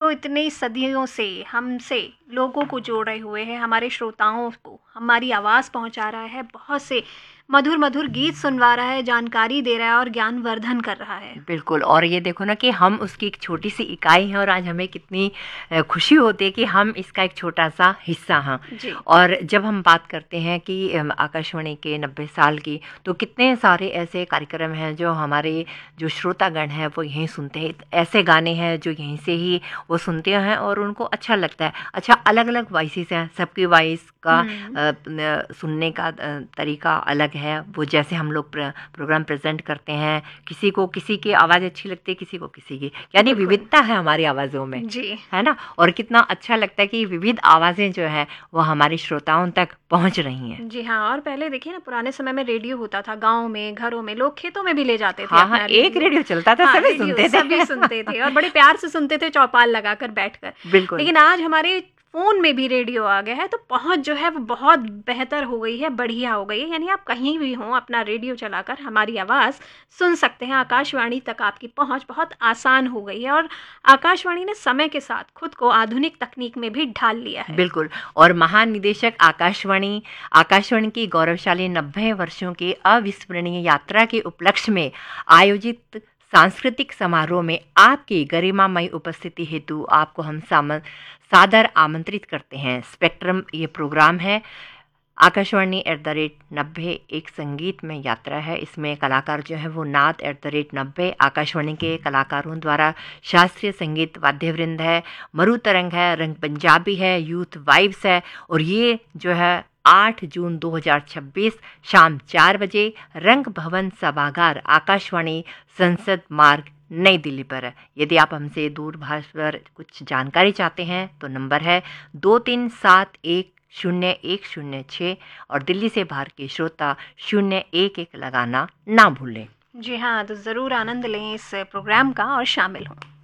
जो इतनी सदियों से हमसे लोगों को जोड़े हुए हैं, हमारे श्रोताओं को हमारी आवाज़ पहुंचा रहा है, बहुत से मधुर मधुर गीत सुनवा रहा है, जानकारी दे रहा है और ज्ञानवर्धन कर रहा है। बिल्कुल। और ये देखो ना कि हम उसकी एक छोटी सी इकाई हैं और आज हमें कितनी खुशी होती है कि हम इसका एक छोटा सा हिस्सा हैं। जी। और जब हम बात करते हैं कि आकाशवाणी के 90 साल की, तो कितने सारे ऐसे कार्यक्रम हैं जो हमारे जो श्रोतागण हैं वो यहीं सुनते हैं। ऐसे गाने हैं जो यहीं से ही वो सुनते हैं और उनको अच्छा लगता है। अच्छा, अलग अलग वॉइसेस हैं, सबकी वॉइस का सुनने का तरीका अलग है। वो जैसे हम लोग प्रोग्राम प्रेजेंट करते हैं, किसी को किसी की आवाज़ अच्छी लगती है, किसी को किसी की, यानी विविधता है हमारी आवाज़ों में। जी। है ना। और कितना अच्छा लगता है कि विविध आवाज़ें जो है वो हमारे श्रोताओं तक पहुंच रही हैं। जी हाँ। और पहले देखिए ना, पुराने समय में रेडियो होता था, गाँव में, घरों में, लोग खेतों में भी ले जाते थे हाँ अपना हाँ, एक रेडियो चलता था, हाँ, सभी रेडियो सुनते थे। सभी सुनते थे और बड़े प्यार से सुनते थे, चौपाल लगाकर बैठकर। बिल्कुल। लेकिन आज हमारे फ़ोन में भी रेडियो आ गया है, तो पहुँच जो है वो बहुत बेहतर हो गई है, बढ़िया हो गई है। यानी आप कहीं भी हों, अपना रेडियो चलाकर हमारी आवाज़ सुन सकते हैं। आकाशवाणी तक आपकी पहुँच बहुत आसान हो गई है और आकाशवाणी ने समय के साथ खुद को आधुनिक तकनीक में भी ढाल लिया है। बिल्कुल। और महानिदेशक आकाशवाणी की गौरवशाली 90 वर्षों की अविस्मरणीय यात्रा के उपलक्ष्य में आयोजित सांस्कृतिक समारोह में आपकी गरिमामयी उपस्थिति हेतु आपको हम सादर आमंत्रित करते हैं। स्पेक्ट्रम ये प्रोग्राम है। आकाशवाणी @90 एक संगीत में यात्रा है। इसमें कलाकार जो है वो नाद @90 आकाशवाणी के कलाकारों द्वारा शास्त्रीय संगीत वाद्यवृंद है, मरु तरंग है, रंग पंजाबी है, यूथ वाइब्स है। और ये जो है 8 जून 2026 शाम 4 बजे रंग भवन सभागार, आकाशवाणी, संसद मार्ग, नई दिल्ली पर है। यदि आप हमसे दूरभाष पर कुछ जानकारी चाहते हैं तो नंबर है 23710106 और दिल्ली से बाहर के श्रोता 011 लगाना ना भूलें। जी हाँ, तो ज़रूर आनंद लें इस प्रोग्राम का और शामिल हों।